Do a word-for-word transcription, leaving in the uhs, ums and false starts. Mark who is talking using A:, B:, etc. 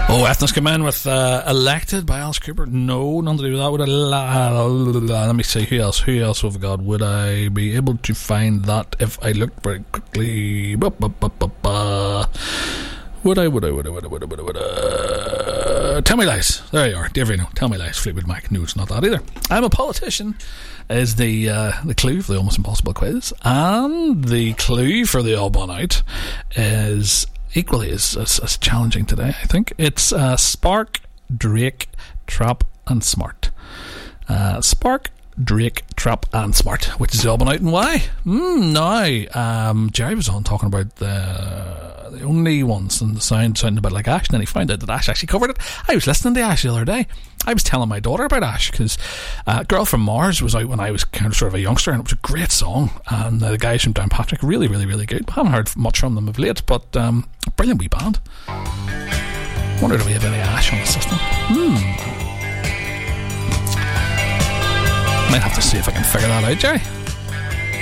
A: Oh, Ethnos come in with uh, Elected by Alice Cooper. No, nothing to do with that. Would I la- let me see, who else? Who else have got? Would I be able to find that if I looked very quickly? Ba, ba, ba, ba, ba. Would I, would I, would I, would I, would I, would I, would I? Tell Me Lies. There you are. Dave Reno. Tell Me Lies. Fleetwood Mac. No, it's not that either. I'm a Politician is the uh, the clue for the Almost Impossible quiz, and the clue for the Odd One Out is equally as, as, as challenging today, I think. It's uh, Spark, Drake, Trap and Smart. Uh, Spark, Drake, Trap and Smart. Which is the Odd One Out and why? Mm, now, um, Jerry was on talking about the, the only ones, and the sound sounded a bit like Ash, and then he found out that Ash actually covered it. I was listening to Ash the other day. I was telling my daughter about Ash because uh, Girl from Mars was out when I was kind of sort of a youngster, and it was a great song, and uh, the guys from Downpatrick, really really really good. I haven't heard much from them of late, but um, brilliant wee band. Wonder do we have any Ash on the system? Hmm. Might have to see if I can figure that out, Jerry.